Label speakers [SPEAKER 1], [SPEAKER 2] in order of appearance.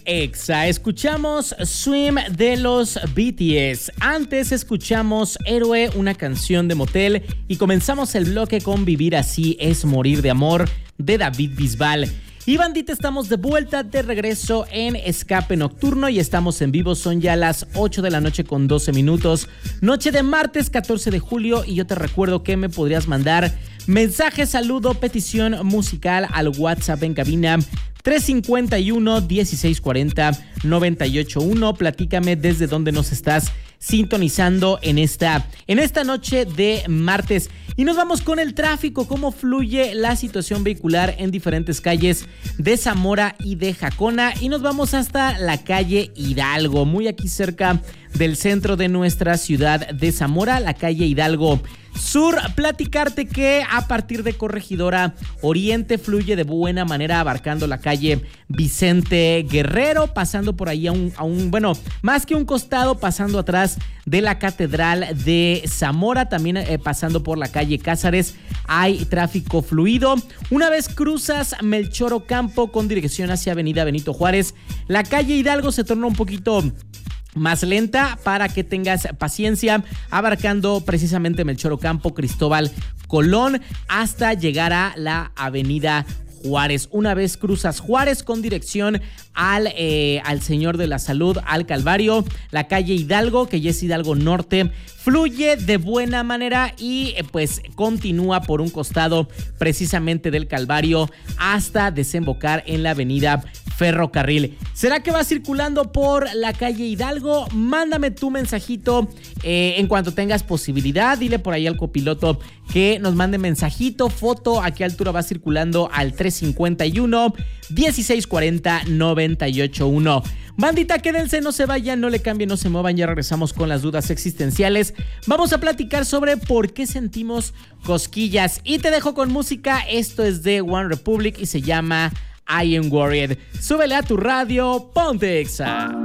[SPEAKER 1] Exa. Escuchamos Swim de los BTS. Antes escuchamos Héroe, una canción de Motel. Y comenzamos el bloque con Vivir así es morir de amor de David Bisbal. Y bandita, estamos de vuelta, de regreso en Escape Nocturno y estamos en vivo. Son ya las 8 de la noche con 12 minutos. Noche de martes 14 de julio y yo te recuerdo que me podrías mandar mensaje, saludo, petición musical al WhatsApp en cabina 351-1640-981. Platícame desde dónde nos estás sintonizando en esta noche de martes. Y nos vamos con el tráfico, cómo fluye la situación vehicular en diferentes calles de Zamora y de Jacona. Y nos vamos hasta la calle Hidalgo, muy aquí cerca del centro de nuestra ciudad de Zamora, la calle Hidalgo Sur. Platicarte que a partir de Corregidora Oriente fluye de buena manera, abarcando la calle Vicente Guerrero, pasando por ahí a un bueno, más que un costado, pasando atrás de la Catedral de Zamora, también pasando por la calle Cázares, hay tráfico fluido. Una vez cruzas Melchor Ocampo con dirección hacia Avenida Benito Juárez, la calle Hidalgo se torna un poquito más lenta para que tengas paciencia, abarcando precisamente Melchor Ocampo, Cristóbal Colón, hasta llegar a la Avenida Juárez. Una vez cruzas Juárez con dirección al Señor de la Salud, al Calvario, la calle Hidalgo, que ya es Hidalgo Norte, fluye de buena manera y pues continúa por un costado precisamente del Calvario hasta desembocar en la avenida Ferrocarril. ¿Será que vas circulando por la calle Hidalgo? Mándame tu mensajito en cuanto tengas posibilidad. Dile por ahí al copiloto que nos mande mensajito, foto, a qué altura vas circulando al 351-1640-981. Bandita, quédense, no se vayan, no le cambien, no se muevan. Ya regresamos con las dudas existenciales. Vamos a platicar sobre por qué sentimos cosquillas. Y te dejo con música. Esto es de One Republic y se llama I Am Worried. Súbele a tu radio, ponte Exa.